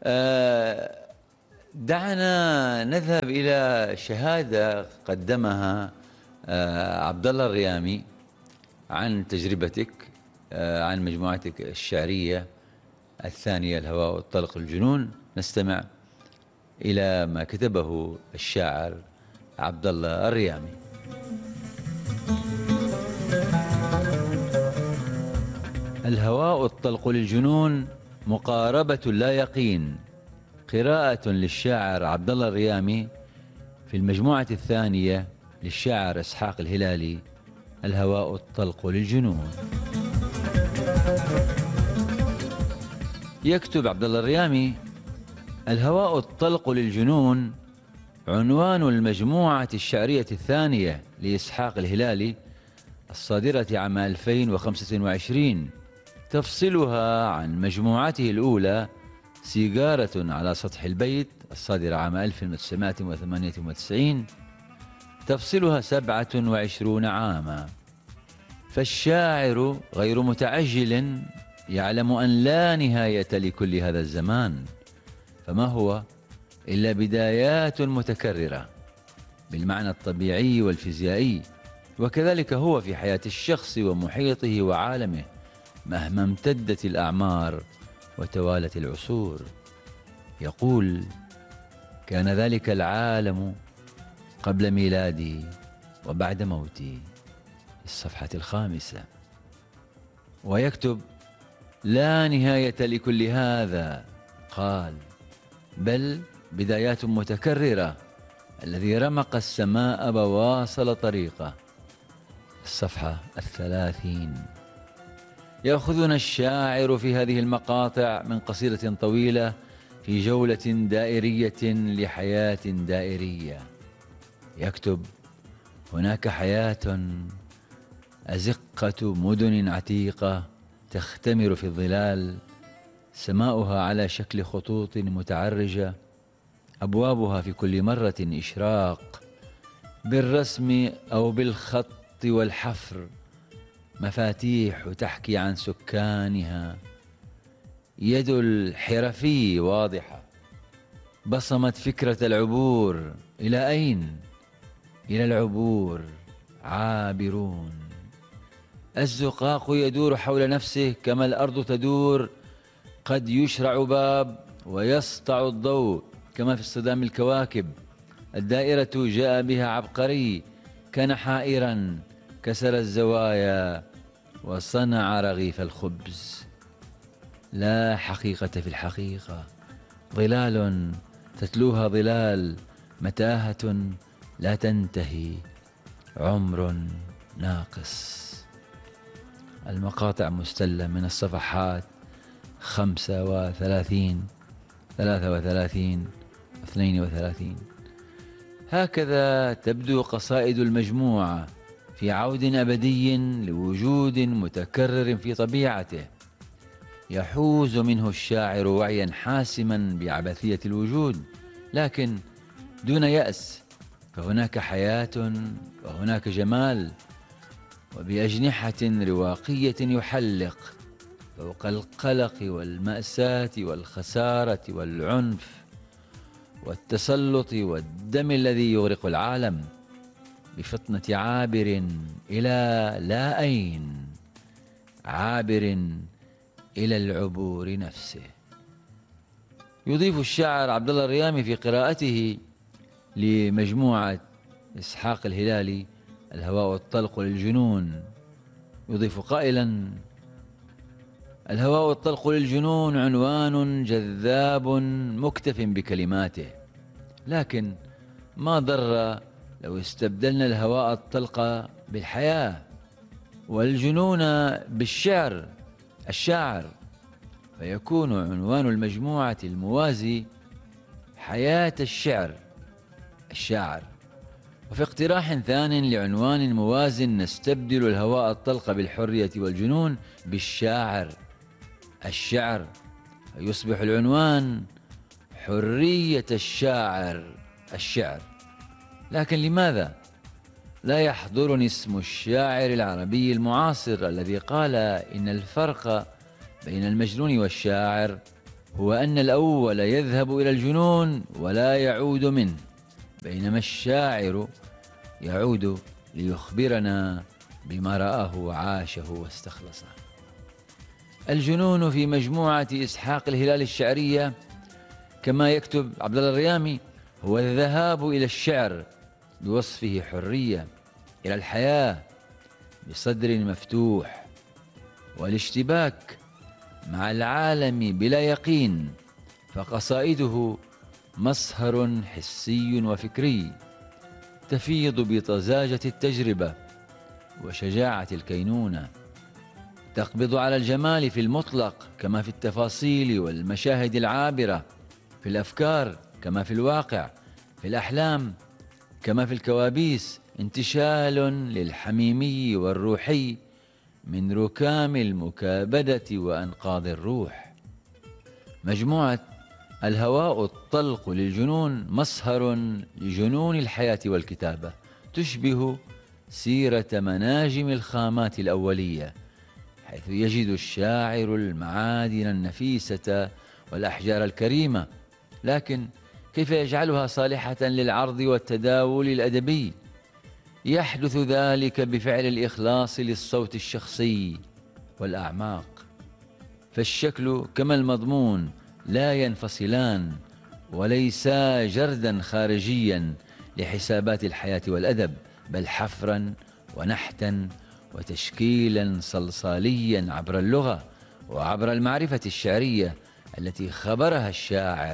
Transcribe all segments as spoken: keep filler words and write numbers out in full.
آه، دعنا نذهب إلى شهادة قدمها آه، عبد الله الريامي عن تجربتك، آه، عن مجموعتك الشعرية الثانية الهواء والطلق الجنون. نستمع إلى ما كتبه الشاعر عبد الله الريامي. الهواء الطلق للجنون مقاربة لا يقين، قراءة للشاعر عبد الله الريامي في المجموعة الثانية للشاعر إسحاق الهلالي، الهواء الطلق للجنون. يكتب عبد الله الريامي: الهواء الطلق للجنون عنوان المجموعة الشعرية الثانية لإسحاق الهلالي الصادرة عام ألفين وخمسة وعشرين، تفصلها عن مجموعته الأولى سيجارة على سطح البيت الصادرة عام ألف وتسعمائة وثمانية وتسعين، تفصلها سبعة وعشرون عاما. فالشاعر غير متعجل يعلم أن لا نهاية لكل هذا الزمان، فما هو إلا بدايات متكررة بالمعنى الطبيعي والفيزيائي، وكذلك هو في حياة الشخص ومحيطه وعالمه مهما امتدت الأعمار وتوالت العصور. يقول: كان ذلك العالم قبل ميلادي وبعد موتي، الصفحة الخامسة. ويكتب: لا نهاية لكل هذا، قال، بل بدايات متكررة، الذي رمق السماء بواصل طريقه، الصفحة الثلاثين. يأخذنا الشاعر في هذه المقاطع من قصيدة طويلة في جولة دائرية لحياة دائرية. يكتب: هناك حياة، أزقة مدن عتيقة تختمر في الظلال، سماؤها على شكل خطوط متعرجة، أبوابها في كل مرة إشراق بالرسم أو بالخط والحفر، مفاتيح تحكي عن سكانها، يد الحرفي واضحة، بصمت فكرة العبور. إلى أين؟ إلى العبور عابرون. الزقاق يدور حول نفسه كما الأرض تدور، قد يشرع باب ويسطع الضوء كما في اصطدام الكواكب. الدائرة جاء بها عبقري، كان حائرا، كسر الزوايا وصنع رغيف الخبز. لا حقيقة في الحقيقة، ظلال تتلوها ظلال، متاهة لا تنتهي، عمر ناقص. المقاطع مستلة من الصفحات خمسة وثلاثين، ثلاثة وثلاثين، اثنين وثلاثين. هكذا تبدو قصائد المجموعة في عود أبدي لوجود متكرر في طبيعته، يحوز منه الشاعر وعيا حاسما بعبثية الوجود، لكن دون يأس، فهناك حياة وهناك جمال، وبأجنحة رواقية يحلق فوق القلق والمأساة والخسارة والعنف والتسلط والدم الذي يغرق العالم، بفطنة عابر إلى لا أين، عابر إلى العبور نفسه. يضيف الشاعر عبد الله الريامي في قراءته لمجموعة إسحاق الهلالي الهواء والطلق للجنون، يضيف قائلا: الهواء والطلق للجنون عنوان جذاب مكتف بكلماته، لكن ما ضر لو استبدلنا الهواء الطلق بالحياة والجنون بالشعر، الشاعر، فيكون عنوان المجموعة الموازي حياة الشعر، الشاعر. وفي اقتراح ثان لعنوان موازن نستبدل الهواء الطلق بالحرية والجنون بالشاعر، الشعر، فيصبح العنوان حرية الشاعر، الشعر. لكن لماذا لا يحضرني اسم الشاعر العربي المعاصر الذي قال إن الفرق بين المجنون والشاعر هو أن الأول يذهب إلى الجنون ولا يعود منه، بينما الشاعر يعود ليخبرنا بما رآه وعاشه واستخلصه. الجنون في مجموعة إسحاق الهلالي الشعرية كما يكتب عبد الله الريامي هو الذهاب إلى الشعر بوصفه حرية، إلى الحياة بصدر مفتوح، والاشتباك مع العالم بلا يقين، فقصائده مصهر حسي وفكري تفيض بطزاجة التجربة وشجاعة الكينونة، تقبض على الجمال في المطلق كما في التفاصيل والمشاهد العابرة، في الأفكار كما في الواقع، في الأحلام كما في الكوابيس، انتشال للحميمي والروحي من ركام المكابدة وأنقاض الروح. مجموعة الهواء الطلق للجنون مصهر لجنون الحياة والكتابة، تشبه سيرة مناجم الخامات الأولية، حيث يجد الشاعر المعادن النفيسة والأحجار الكريمة، لكن كيف يجعلها صالحة للعرض والتداول الأدبي؟ يحدث ذلك بفعل الإخلاص للصوت الشخصي والأعماق، فالشكل كما المضمون لا ينفصلان وليسا جردا خارجيا لحسابات الحياة والأدب، بل حفرا ونحتا وتشكيلا صلصاليا عبر اللغة وعبر المعرفة الشعرية التي خبرها الشاعر.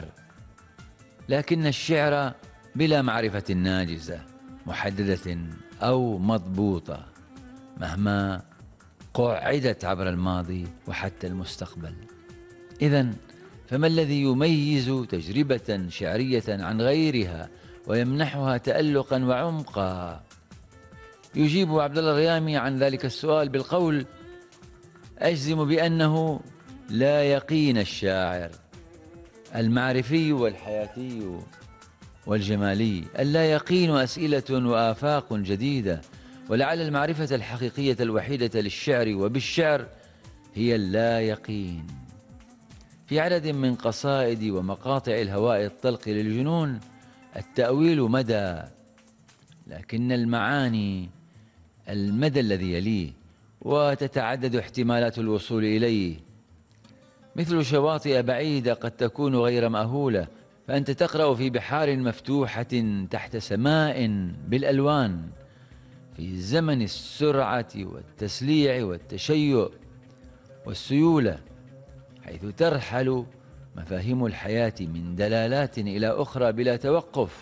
لكن الشعر بلا معرفة ناجزة محددة أو مضبوطة مهما قعدت عبر الماضي وحتى المستقبل. إذن فما الذي يميز تجربة شعرية عن غيرها ويمنحها تألقا وعمقا؟ يجيب عبد الله الريامي عن ذلك السؤال بالقول: أجزم بأنه لا يقين الشاعر المعرفي والحياتي والجمالي، اللا يقين أسئلة وآفاق جديدة، ولعل المعرفة الحقيقية الوحيدة للشعر وبالشعر هي اللا يقين. في عدد من قصائد ومقاطع الهواء الطلق للجنون التأويل مدى، لكن المعاني المدى الذي يليه، وتتعدد احتمالات الوصول إليه، مثل شواطئ بعيدة قد تكون غير مأهولة، فأنت تقرأ في بحار مفتوحة تحت سماء بالألوان، في زمن السرعة والتسليع والتشيع والسيولة، حيث ترحل مفاهيم الحياة من دلالات إلى أخرى بلا توقف.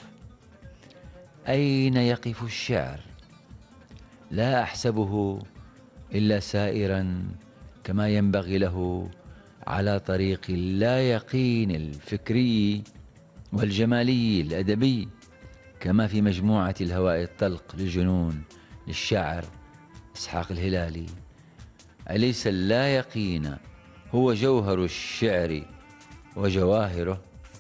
أين يقف الشعر؟ لا أحسبه إلا سائرا كما ينبغي له على طريق اللا يقين الفكري والجمالي الأدبي، كما في مجموعة الهواء الطلق للجنون للشاعر إسحاق الهلالي. أليس اللا يقين هو جوهر الشعر وجواهره؟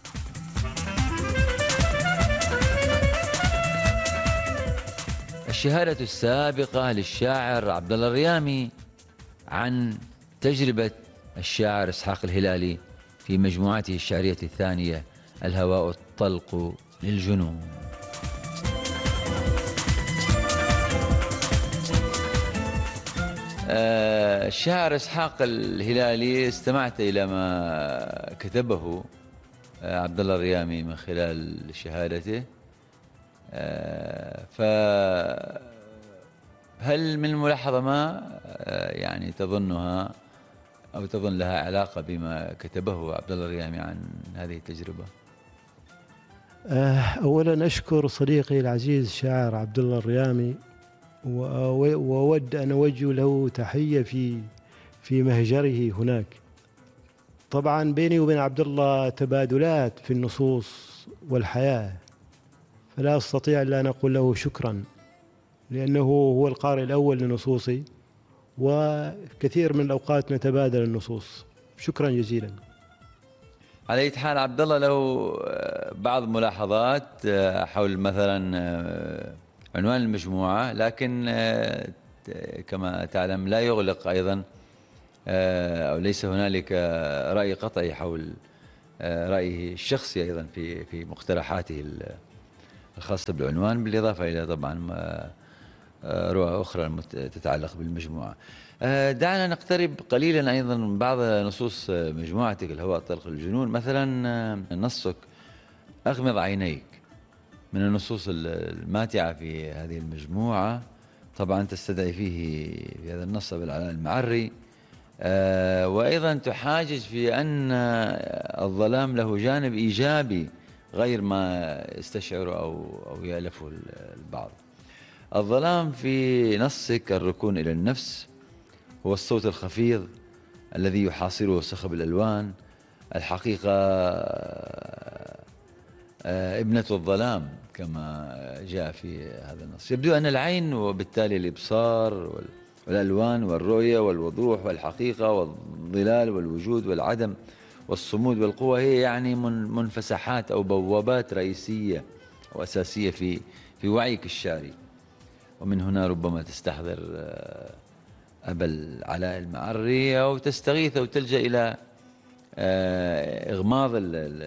الشهادة السابقة للشاعر عبد الله الريامي عن تجربة الشاعر إسحاق الهلالي في مجموعته الشعرية الثانية الهواء الطلق للجنون. آه الشاعر إسحاق الهلالي استمعت إلى ما كتبه آه عبد الله الريامي من خلال شهادته. آه فهل من الملاحظة ما آه يعني تظنها أو تظن لها علاقة بما كتبه عبد الله الريامي عن هذه التجربة؟ أولا أشكر صديقي العزيز الشاعر عبد الله الريامي، وأود أن أوجه له تحية في في مهجره هناك. طبعا بيني وبين عبد الله تبادلات في النصوص والحياة، فلا أستطيع إلا أن أقول له شكرا، لأنه هو القارئ الأول لنصوصي، وكثير من الأوقات نتبادل النصوص. شكرا جزيلا. على أي حال عبد الله له بعض ملاحظات حول مثلا عنوان المجموعة، لكن كما تعلم لا يغلق أيضا أو ليس هنالك رأي قطعي حول رأيه الشخصي أيضا في في مقترحاته الخاصة بالعنوان، بالإضافة إلى طبعا رؤى أخرى تتعلق بالمجموعة. دعنا نقترب قليلا أيضا من بعض نصوص مجموعتك الهواء الطلق للجنون. مثلا نصك أغمض عينيك من النصوص الماتعة في هذه المجموعة، طبعا تستدعي فيه في هذا النص أبا العلاء المعري، وأيضا تحاجج في أن الظلام له جانب إيجابي غير ما يستشعر أو أو يألفه البعض. الظلام في نصك الركون إلى النفس، هو الصوت الخفيض الذي يحاصره صخب الألوان، الحقيقة ابنة الظلام كما جاء في هذا النص. يبدو أن العين وبالتالي الإبصار والألوان والرؤية والوضوح والحقيقة والظلال والوجود والعدم والصمود والقوة هي يعني منفسحات أو بوابات رئيسية وأساسية في في وعيك الشعري. ومن هنا ربما تستحضر أبا العلاء المعري أو تستغيث أو تلجأ إلى إغماض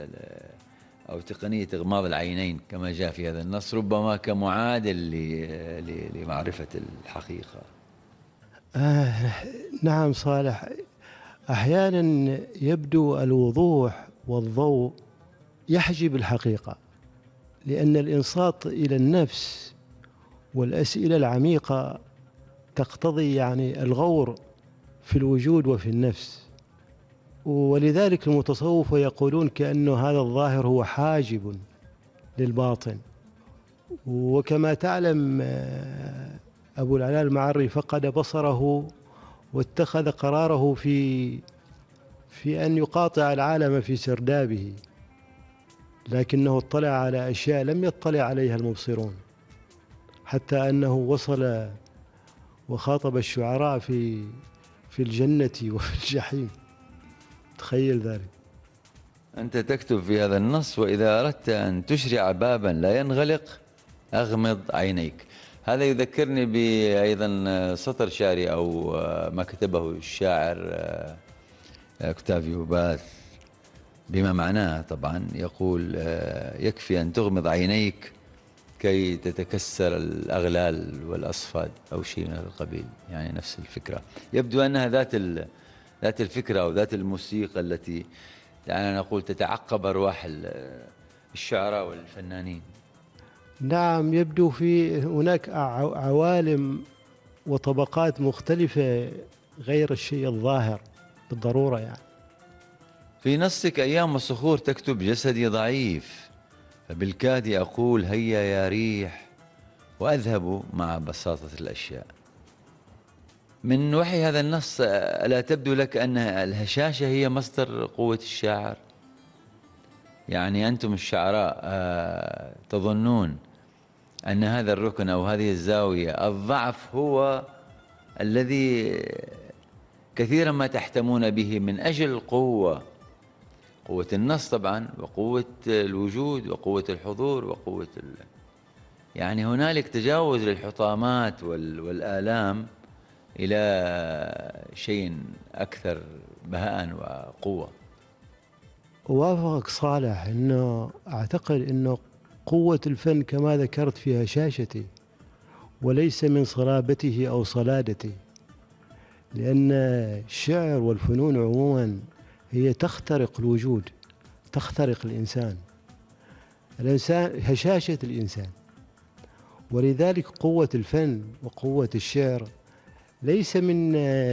أو تقنية إغماض العينين كما جاء في هذا النص، ربما كمعادل لمعرفة الحقيقة. آه نعم صالح، أحيانا يبدو الوضوح والضوء يحجب الحقيقة، لأن الإنصات إلى النفس والأسئلة العميقة تقتضي يعني الغور في الوجود وفي النفس، ولذلك المتصوفة يقولون كأنه هذا الظاهر هو حاجب للباطن. وكما تعلم أبو العلاء المعري فقد بصره واتخذ قراره في في أن يقاطع العالم في سردابه، لكنه اطلع على أشياء لم يطلع عليها المبصرون، حتى أنه وصل وخاطب الشعراء في في الجنة وفي الجحيم. تخيل ذلك. أنت تكتب في هذا النص: وإذا أردت أن تشرع بابا لا ينغلق أغمض عينيك. هذا يذكرني بأيضا سطر شعري أو ما كتبه الشاعر أوكتافيو باث بما معناه طبعا، يقول: يكفي أن تغمض عينيك كي تتكسر الأغلال والأصفاد أو شيء من هذا القبيل، يعني نفس الفكرة. يبدو أنها ذات ذات الفكرة أو ذات الموسيقى التي دعنا نقول تتعقب أرواح الشعراء والفنانين. نعم، يبدو في هناك عوالم وطبقات مختلفة غير الشيء الظاهر بالضرورة. يعني في نصك أيام الصخور تكتب: جسدي ضعيف فبالكاد أقول هيا يا ريح وأذهب مع بساطة الأشياء. من وحي هذا النص ألا تبدو لك أن الهشاشة هي مصدر قوة الشاعر؟ يعني أنتم الشعراء تظنون أن هذا الركن أو هذه الزاوية الضعف هو الذي كثيرا ما تحتمون به من أجل القوة، قوة النص طبعا، وقوة الوجود وقوة الحضور وقوة ال... يعني هنالك تجاوز للحطامات وال... والآلام إلى شيء أكثر بهاء وقوة. وافقك صالح، أنه أعتقد أنه قوة الفن كما ذكرت في هشاشته وليس من صلابته أو صلادته، لأن الشعر والفنون عموما هي تخترق الوجود، تخترق الإنسان الإنسان هشاشة الإنسان. ولذلك قوة الفن وقوة الشعر ليس من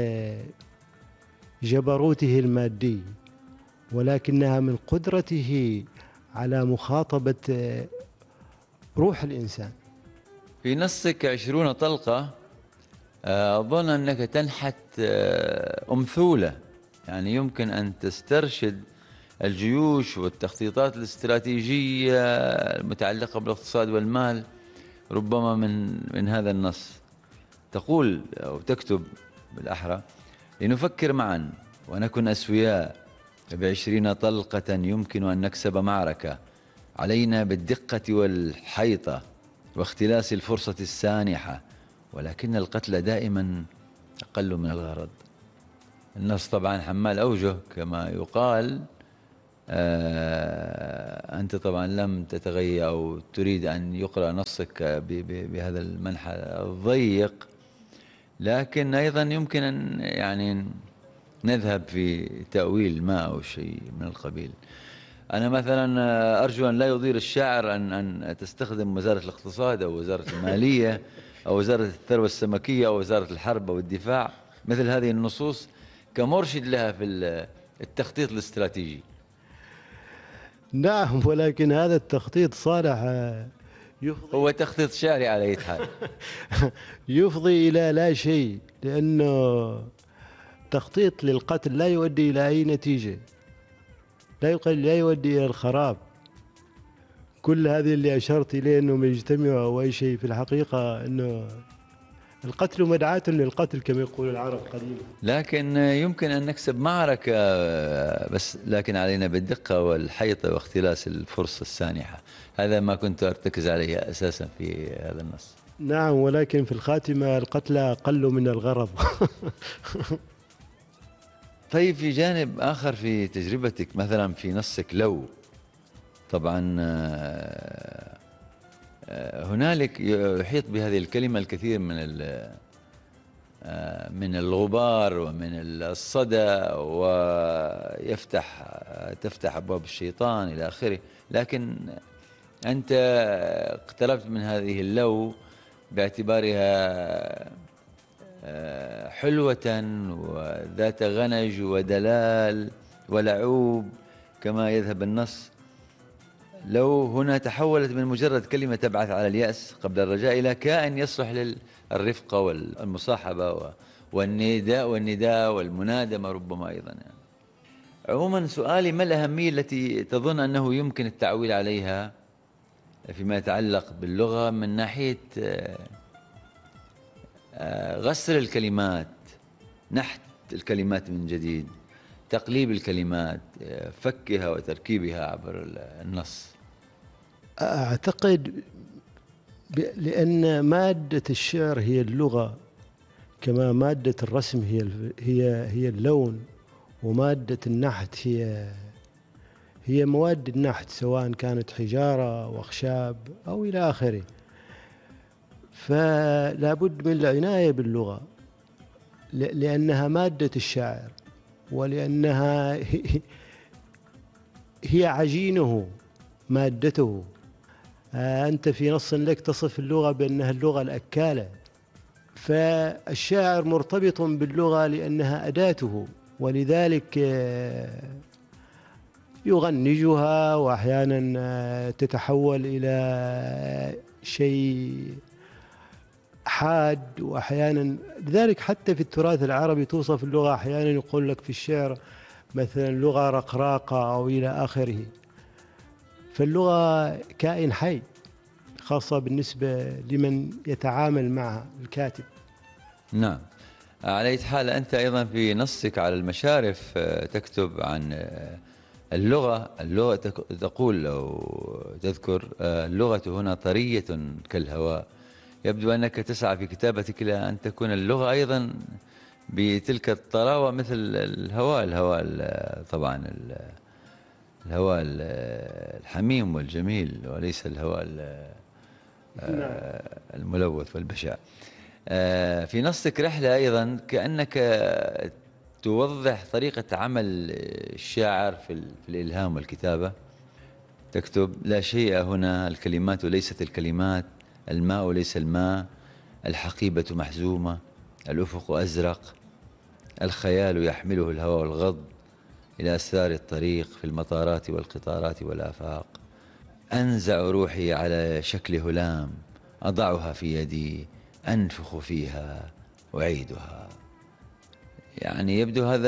جبروته المادي، ولكنها من قدرته على مخاطبة روح الإنسان. في نصك عشرون طلقة أظن أنك تنحت أمثولة، يعني يمكن أن تسترشد الجيوش والتخطيطات الاستراتيجية المتعلقة بالاقتصاد والمال ربما من من هذا النص. تقول أو تكتب بالأحرى: لنفكر معا ونكن أسوياء، فبعشرين طلقة يمكن أن نكسب معركة، علينا بالدقة والحيطة واختلاس الفرصة السانحة، ولكن القتل دائما أقل من الغرض. النص طبعا حمال أوجه كما يقال، آه، أنت طبعا لم تتغير أو تريد أن يقرأ نصك بهذا المنحى الضيق، لكن أيضا يمكن أن يعني نذهب في تأويل ما أو شيء من القبيل. أنا مثلا أرجو أن لا يضير الشاعر أن أن تستخدم وزارة الاقتصاد أو وزارة المالية أو وزارة الثروة السمكية أو وزارة الحرب أو الدفاع مثل هذه النصوص كمرشد لها في التخطيط الاستراتيجي. نعم، ولكن هذا التخطيط صالح يفضي هو تخطيط شعري على أي حال يفضي إلى لا شيء، لأنه تخطيط للقتل لا يؤدي إلى أي نتيجة، لا يقل لا يؤدي إلى الخراب. كل هذه اللي أشرت إليه أنهم يجتمعوا أو أي شيء، في الحقيقة أنه القتل مدعاة للقتل كما يقول العرب قديما. لكن يمكن أن نكسب معركة، بس لكن علينا بالدقة والحيطة واختلاس الفرصة السانحة. هذا ما كنت أرتكز عليه أساسا في هذا النص. نعم، ولكن في الخاتمة القتل أقل من الغرض. طيب، في جانب آخر في تجربتك مثلا في نصك لو، طبعا هنالك يحيط بهذه الكلمة الكثير من من الغبار ومن الصدى، ويفتح تفتح أبواب الشيطان إلى آخره، لكن أنت اقتربت من هذه اللو باعتبارها حلوة وذات غنج ودلال ولعوب كما يذهب النص. لو هنا تحولت من مجرد كلمة تبعث على اليأس قبل الرجاء إلى كائن يصلح للرفقة والمصاحبة والنداء والنداء والمنادمة ربما أيضا. يعني عموما سؤالي: ما الأهمية التي تظن أنه يمكن التعويل عليها فيما يتعلق باللغة من ناحية غسل الكلمات، نحت الكلمات من جديد، تقليب الكلمات، فكها وتركيبها عبر النص؟ أعتقد لأن مادة الشعر هي اللغة، كما مادة الرسم هي هي هي اللون، ومادة النحت هي هي مواد النحت، سواء كانت حجارة وأخشاب أو إلى آخره. فلا بد من العناية باللغة لأنها مادة الشاعر، ولأنها هي عجينه مادته. أنت في نص لك تصف اللغة بأنها اللغة الأكالة، فالشاعر مرتبط باللغة لأنها أداته، ولذلك يغنجها وأحيانا تتحول إلى شيء حاد، وأحيانا لذلك حتى في التراث العربي توصف اللغة أحيانا يقول لك في الشعر مثلا لغة رقراقة أو إلى آخره. فاللغة كائن حي، خاصة بالنسبة لمن يتعامل مع الكاتب. نعم، على أي حال أنت أيضا في نصك على المشارف تكتب عن اللغة اللغة تقول أو تذكر: اللغة هنا طرية كالهواء. يبدو أنك تسعى في كتابتك إلى أن تكون اللغة أيضا بتلك الطراوة مثل الهواء الهواء طبعا الهواء الحميم والجميل، وليس الهواء الملوث والبشع. في نصك رحلة أيضا كأنك توضح طريقة عمل الشاعر في الإلهام والكتابة. تكتب: لا شيء هنا، الكلمات ليست الكلمات، الماء ليس الماء، الحقيبة محزومة، الأفق أزرق، الخيال يحمله الهوى والغض إلى أسرار الطريق في المطارات والقطارات والآفاق، أنزع روحي على شكل هلام، أضعها في يدي، أنفخ فيها، أعيدها. يعني يبدو هذا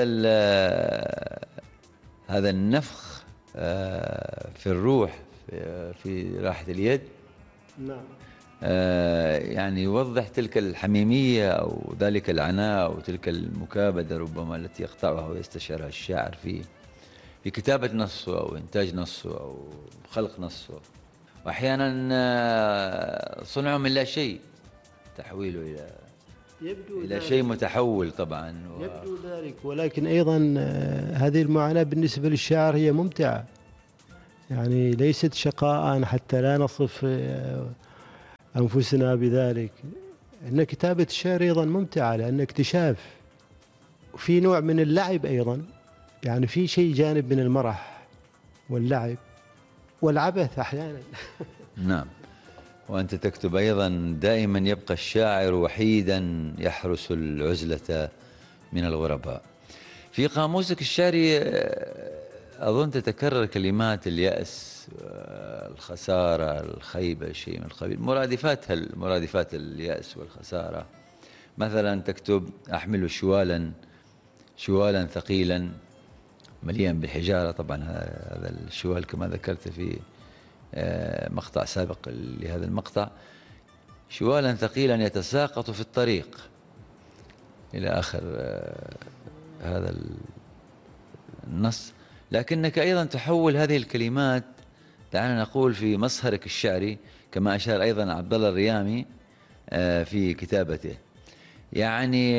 هذا النفخ في الروح في راحة اليد. نعم. يعني يوضح تلك الحميمية أو ذلك العناء أو تلك المكابدة ربما التي يقطعها ويستشعرها الشاعر في في كتابة نصه أو إنتاج نصه أو خلق نصه، وأحيانا صنعه من لا شيء، تحويله إلى يبدو إلى شيء متحول طبعا و... يبدو ذلك، ولكن أيضا هذه المعاناة بالنسبة للشاعر هي ممتعة، يعني ليست شقاء حتى لا نصف أنفسنا بذلك. أن كتابة الشعر أيضا ممتعة لأن اكتشاف، وفي نوع من اللعب أيضا، يعني في شيء جانب من المرح واللعب والعبث أحيانا. نعم. وأنت تكتب أيضا دائما يبقى الشاعر وحيدا يحرس العزلة من الغرباء. في قاموسك الشعري أظن تتكرر كلمات اليأس، الخسارة، الخيبة، شيء من القبيل، مرادفاتها مرادفات اليأس والخسارة. مثلا تكتب: أحمل شوالا شوالا ثقيلا مليئا بالحجارة. طبعا هذا الشوال كما ذكرت في مقطع سابق لهذا المقطع: شوالا ثقيلا يتساقط في الطريق، إلى آخر هذا النص. لكنك أيضا تحول هذه الكلمات، دعنا نقول في مصهرك الشعري، كما أشار أيضا عبد الله الريامي في كتابته، يعني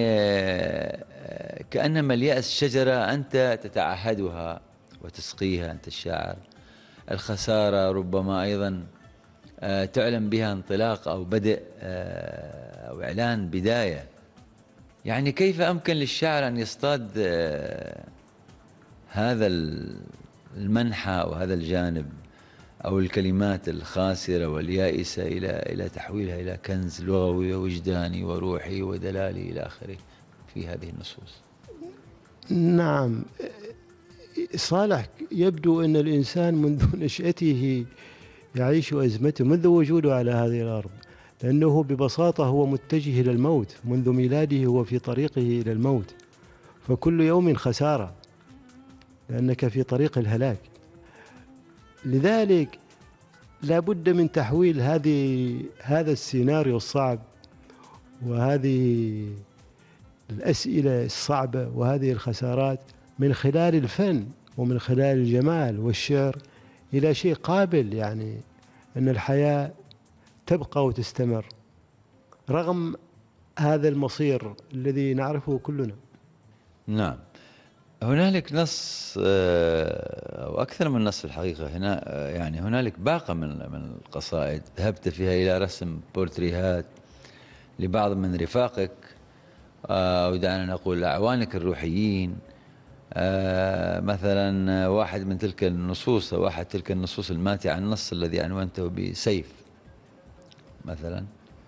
كأنما اليأس شجرة أنت تتعهدها وتسقيها أنت الشاعر. الخسارة ربما أيضا تعلن بها انطلاق أو بدء أو إعلان بداية. يعني كيف أمكن للشاعر أن يصطاد هذا المنحى أو هذا الجانب أو الكلمات الخاسرة واليائسة إلى إلى تحويلها إلى كنز لغوي ووجداني وروحي ودلالي إلى آخره في هذه النصوص؟ نعم صالح، يبدو أن الإنسان منذ نشأته يعيش أزمته منذ وجوده على هذه الأرض، لأنه ببساطة هو متجه إلى الموت، منذ ميلاده هو في طريقه إلى الموت، فكل يوم خسارة لأنك في طريق الهلاك. لذلك لا بد من تحويل هذه هذا السيناريو الصعب وهذه الأسئلة الصعبة وهذه الخسارات من خلال الفن ومن خلال الجمال والشعر إلى شيء قابل، يعني أن الحياة تبقى وتستمر رغم هذا المصير الذي نعرفه كلنا. نعم. هنالك نص أو أكثر من نص في الحقيقة هنا، يعني هنالك باقة من من القصائد ذهبت فيها إلى رسم بورتريهات لبعض من رفاقك أو دعنا نقول أعوانك الروحيين. مثلا واحد من تلك النصوص أو أحد تلك النصوص الماتعة النص الذي عنونته بسيف مثلا،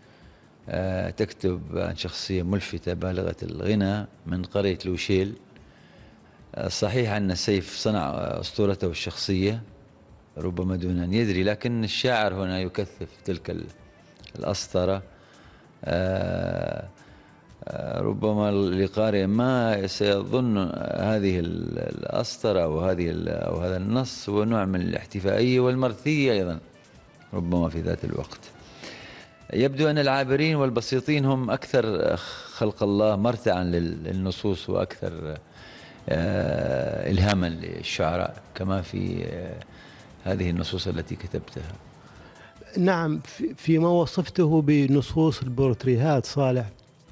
تكتب عن شخصية ملفتة بالغة الغنى من قرية لوشيل. صحيح أن السيف صنع أسطورته الشخصية ربما دون أن يدري، لكن الشاعر هنا يكثف تلك الأسطرة. ربما لقارئ ما سيظن هذه الأسطرة أو هذه أو هذا النص هو نوع من الاحتفائية والمرثية أيضا ربما في ذات الوقت. يبدو أن العابرين والبسيطين هم أكثر خلق الله مرتعا للنصوص وأكثر إلهاما للشعراء كما في هذه النصوص التي كتبتها. نعم، فيما وصفته بنصوص البورتريهات صالح،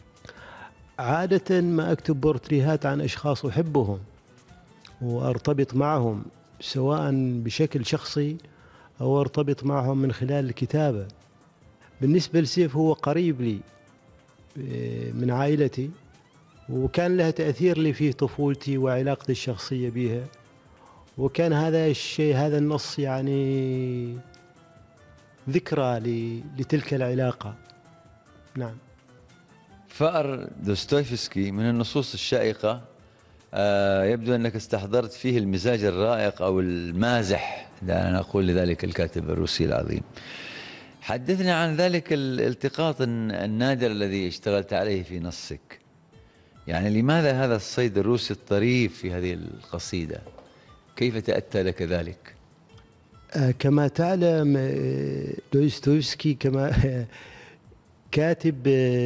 عادة ما أكتب بورتريهات عن أشخاص أحبهم وأرتبط معهم سواء بشكل شخصي أو أرتبط معهم من خلال الكتابة. بالنسبة لسيف هو قريب لي من عائلتي، وكان لها تأثير لي في طفولتي وعلاقتي الشخصية بها، وكان هذا الشيء هذا النص يعني ذكرى لتلك العلاقة. نعم. فأر دوستويفسكي من النصوص الشائقة، آه يبدو أنك استحضرت فيه المزاج الرائق أو المازح، دعنا نقول لذلك الكاتب الروسي العظيم. حدثنا عن ذلك الالتقاط النادر الذي اشتغلت عليه في نصك. يعني لماذا هذا الصيد الروسي الطريف في هذه القصيدة؟ كيف تأتى لك ذلك؟ آه كما تعلم دوستويفسكي كما كاتب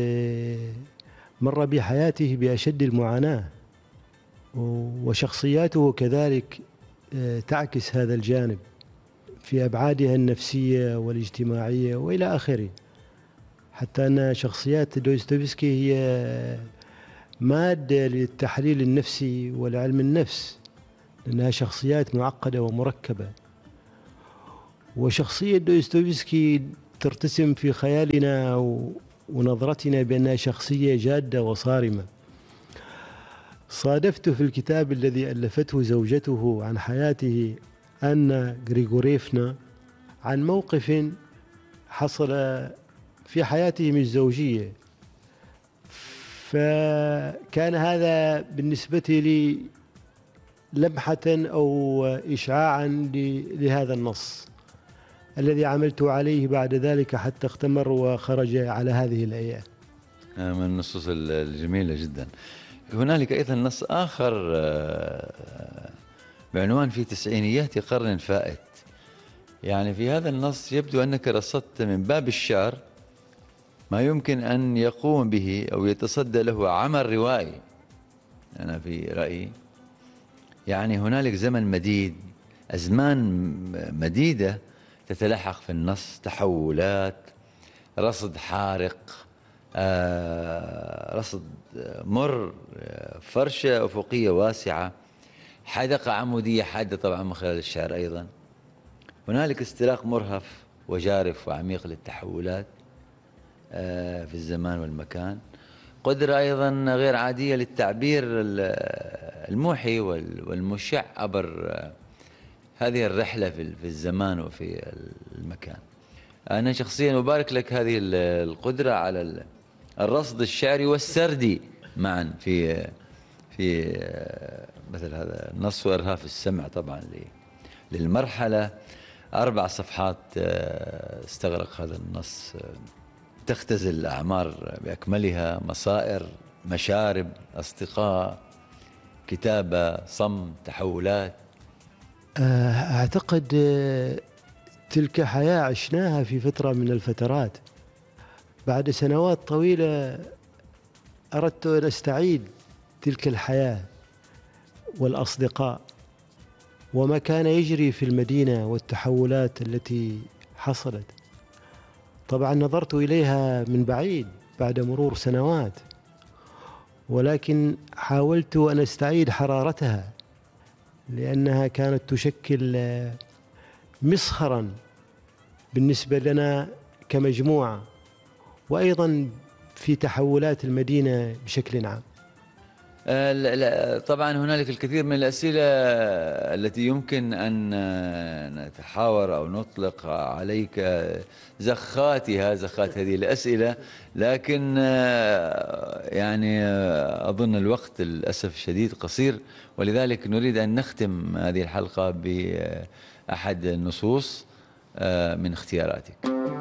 مر بحياته بأشد المعاناة، وشخصياته كذلك تعكس هذا الجانب في أبعادها النفسية والاجتماعية وإلى آخره. حتى أن شخصيات دوستويفسكي هي مادة للتحليل النفسي والعلم النفس، لأنها شخصيات معقدة ومركبة. وشخصية دوستويفسكي ترتسم في خيالنا ونظرتنا بأنها شخصية جادة وصارمة. صادفت في الكتاب الذي ألفته زوجته عن حياته أنا غريغوريفنا عن موقف حصل في حياتهم الزوجية، فكان هذا بالنسبة لي لمحة أو إشعاعا لهذا النص الذي عملت عليه بعد ذلك حتى اختمر وخرج على هذه الآيات. من النصوص الجميلة جدا. هنالك أيضا نص آخر بعنوان في تسعينيات قرن فائت. يعني في هذا النص يبدو أنك رصدت من باب الشعر ما يمكن أن يقوم به أو يتصدى له عمل روائي. أنا في رأيي يعني هنالك زمن مديد، أزمان مديدة تتلاحق في النص، تحولات، رصد حارق، آه رصد مر، فرشة أفقية واسعة، حدقة عمودية حادة طبعا من خلال الشعر أيضا. هنالك استراق مرهف وجارف وعميق للتحولات آه في الزمان والمكان، قدرة أيضا غير عادية للتعبير الموحي والمشع عبر هذه الرحلة في الزمان وفي المكان. أنا شخصيا أبارك لك هذه القدرة على الرصد الشعري والسردي معا في في مثل هذا النص وإرهاف السمع طبعا للمرحلة. أربع صفحات استغرق هذا النص، تختزل الأعمار بأكملها، مصائر، مشارب، أصدقاء، كتابة، صم، تحولات. أعتقد تلك حياة عشناها في فترة من الفترات. بعد سنوات طويلة أردت أن أستعيد تلك الحياة والأصدقاء وما كان يجري في المدينة والتحولات التي حصلت. طبعا نظرت إليها من بعيد بعد مرور سنوات، ولكن حاولت أن أستعيد حرارتها لأنها كانت تشكل مسخرا بالنسبة لنا كمجموعة، وأيضا في تحولات المدينة بشكل عام. طبعا هنالك الكثير من الأسئلة التي يمكن أن نتحاور أو نطلق عليك زخاتها زخات هذه الأسئلة، لكن يعني أظن الوقت للأسف الشديد قصير، ولذلك نريد أن نختم هذه الحلقة بأحد النصوص من اختياراتك.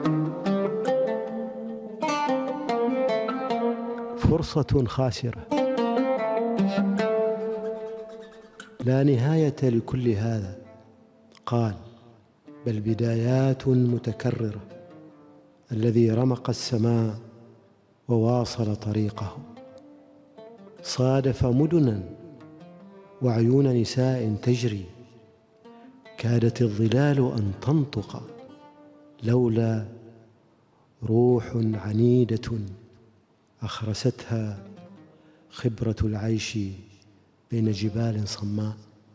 فرصة خاسرة، لا نهاية لكل هذا، قال بل بدايات متكررة. الذي رمق السماء وواصل طريقه، صادف مدنا وعيون نساء تجري، كادت الظلال أن تنطق لولا روح عنيدة أخرستها خبرة العيش بين جبال صماء.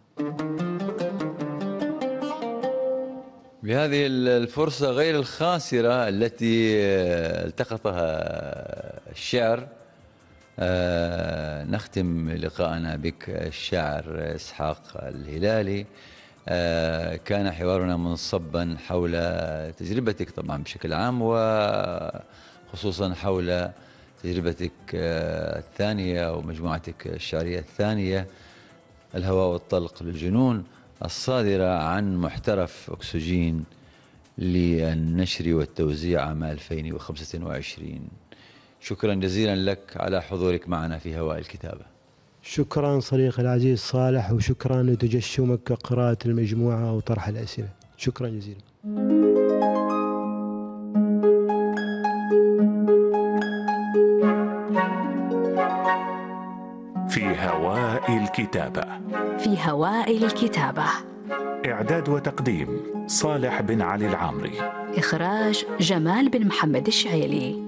بهذه الفرصة غير الخاسرة التي التقطها الشعر نختم لقاءنا بك الشاعر إسحاق الهلالي. كان حوارنا منصبا حول تجربتك طبعا بشكل عام، وخصوصا حول تجربتك الثانية ومجموعتك الشعرية الثانية الهواء والطلق للجنون، الصادرة عن محترف أكسجين للنشر والتوزيع عام ألفين وخمسة وعشرين. شكرا جزيلا لك على حضورك معنا في هواء الكتابة. شكرا صديقي العزيز صالح، وشكرا لتجشمك قراءة المجموعة وطرح الأسئلة. شكرا جزيلا. في هواء الكتابة. في هواء الكتابة. إعداد وتقديم صالح بن علي العامري. إخراج جمال بن محمد الشعيلي.